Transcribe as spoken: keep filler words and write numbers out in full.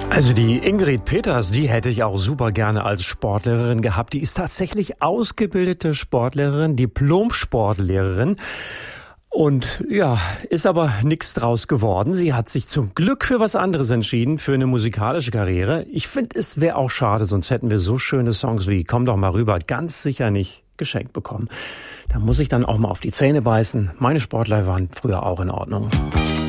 Also die Ingrid Peters, die hätte ich auch super gerne als Sportlehrerin gehabt. Die ist tatsächlich ausgebildete Sportlehrerin, Diplom-Sportlehrerin. Und ja, ist aber nichts draus geworden. Sie hat sich zum Glück für was anderes entschieden, für eine musikalische Karriere. Ich finde, es wäre auch schade, sonst hätten wir so schöne Songs wie Komm doch mal rüber ganz sicher nicht geschenkt bekommen. Da muss ich dann auch mal auf die Zähne beißen. Meine Sportler waren früher auch in Ordnung.